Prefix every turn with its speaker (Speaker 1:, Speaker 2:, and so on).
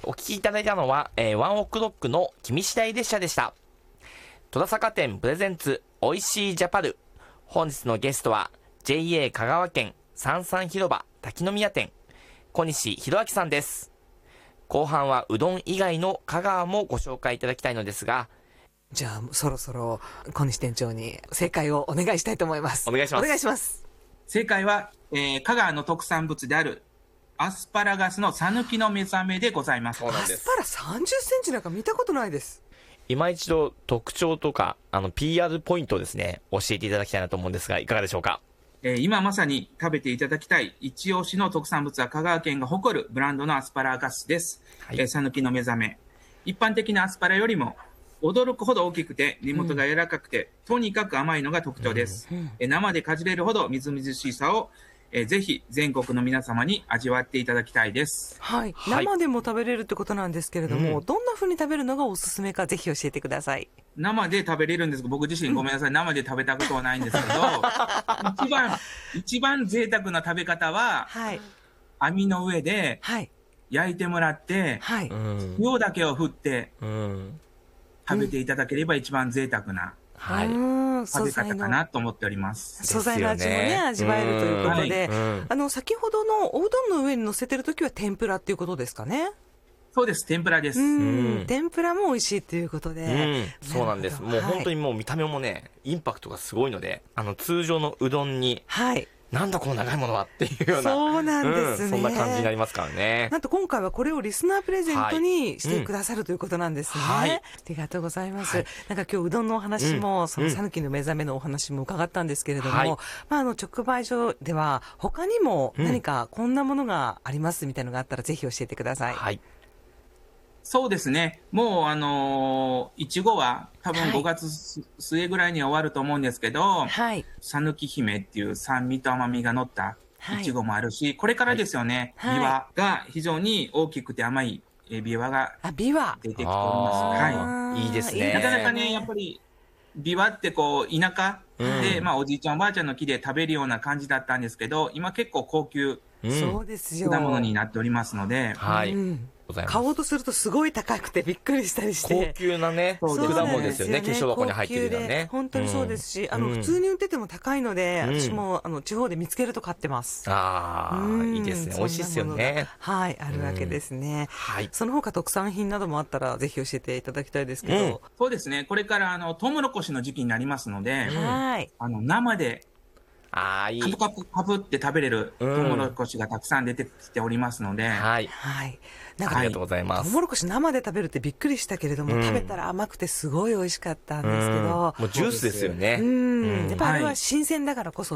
Speaker 1: お聞きいただいたのは、ワンオクロックの君次第列車でした。戸田坂店プレゼンツおいしいジャパル。本日のゲストは JA 香川県三々広場滝宮店小西博明さんです。後半はうどん以外の香川もご紹介いただきたいのですが、
Speaker 2: じゃあそろそろ小西店長に正解をお願いしたいと思います。
Speaker 1: お願いします。
Speaker 2: お願いします。
Speaker 3: 正解は、香川の特産物であるアスパラガスのさぬきのめざめでございます。
Speaker 1: そうなんです。
Speaker 2: アスパラ30センチなんか見たことないです。
Speaker 1: 今一度特徴とかPR ポイントをですね教えていただきたいなと思うんですが、いかがでしょうか。
Speaker 3: 今まさに食べていただきたい一押しの特産物は香川県が誇るブランドのアスパラガスです。さぬきのめざめ、一般的なアスパラよりも驚くほど大きくて根元が柔らかくて、とにかく甘いのが特徴です。生でかじれるほどみずみずしさをぜひ全国の皆様に味わっていただきたいです。
Speaker 2: はい、生でも食べれるってことなんですけれども、どんな風に食べるのがおすすめかぜひ教えてください。
Speaker 3: 生で食べれるんですけど、僕自身ごめんなさい、生で食べたことはないんですけど一番贅沢な食べ方は、網の上で焼いてもらって、塩だけを振って食べていただければ一番贅沢な食べ方かなと思っております。
Speaker 2: 素材の味もね、味わえるということで、先ほどのおうどんの上に乗せてるときは天ぷらっていうことですかね。
Speaker 3: そうです、天ぷらです。
Speaker 2: 天ぷらも美味しいということで、
Speaker 1: そうなんです。もう本当にもう見た目もね、インパクトがすごいので、通常のうどんに、なんだこの長いものはっていうような、
Speaker 2: そうなんですね、
Speaker 1: そんな感じになりますからね。
Speaker 2: なんと今回はこれをリスナープレゼントにしてくださるということなんですね。ありがとうございます。なんか今日うどんのお話も、そのさぬきのめざめのお話も伺ったんですけれども、直売所では他にも何かこんなものがありますみたいなのがあったらぜひ教えてください。
Speaker 3: そうですね、もういちごは多分5月末ぐらいには終わると思うんですけど、さぬき姫っていう酸味と甘みが乗ったいちごもあるし、これからですよね、ビワが非常に大きくて甘いビワが出てきております。
Speaker 1: いいですね。
Speaker 3: なかなかね、やっぱりビワってこう田舎で、おじいちゃんおばあちゃんの木で食べるような感じだったんですけど、今結構高級果物になっておりますので、
Speaker 2: 買おうとするとすごい高くてびっくりしたりして、
Speaker 1: 高級なね、果物ですよね。化粧箱に入ってるのはね、
Speaker 2: 本当にそうですし、普通に売ってても高いので、私も地方で見つけると買ってます。
Speaker 1: いいですね、美味しいですよね。
Speaker 2: あるわけですね。その他特産品などもあったらぜひ教えていただきたいですけど。
Speaker 3: そうですね、これからトウモロコシの時期になりますので、生でカプカプカプって食べれるトウモロコシがたくさん出てきておりますので、
Speaker 1: なんかありがとうございます。
Speaker 2: トウモロコシ生で食べるってびっくりしたけれども、食べたら甘くてすごい美味しかったんですけど、
Speaker 1: もうジュースですよね。
Speaker 2: やっぱりあれは新鮮だからこそ